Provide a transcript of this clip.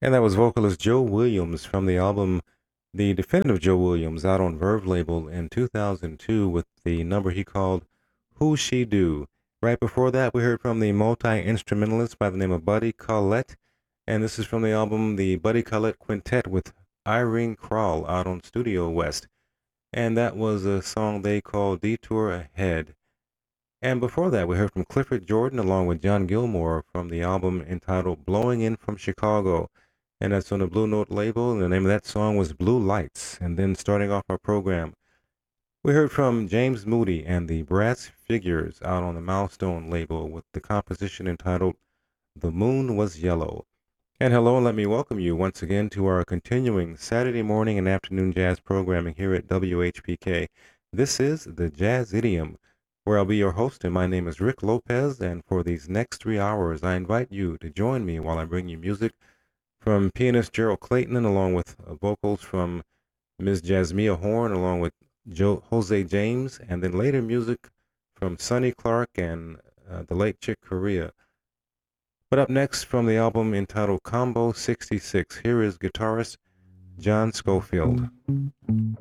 And that was vocalist Joe Williams from the album The Definitive Joe Williams out on Verve label in 2002 with the number he called Who She Do. Right before that, we heard from the multi-instrumentalist by the name of Buddy Collette, and this is from the album The Buddy Collette Quintet with Irene Krall out on Studio West. And that was a song they called Detour Ahead. And before that, we heard from Clifford Jordan along with John Gilmore from the album entitled Blowing In From Chicago. And that's on the Blue Note label. And the name of that song was Blue Lights. And then starting off our program, we heard from James Moody and the Brass Figures out on the Milestone label with the composition entitled The Moon Was Yellow. And hello, and let me welcome you once again to our continuing Saturday morning and afternoon jazz programming here at WHPK. This is the Jazz Idiom, where I'll be your host, and my name is Rick Lopez, and for these next 3 hours, I invite you to join me while I bring you music from pianist Gerald Clayton, along with vocals from Ms. Jasmia Horn, along with Jose James, and then later music from Sonny Clark and the late Chick Corea. But up next from the album entitled Combo 66, here is guitarist John Scofield.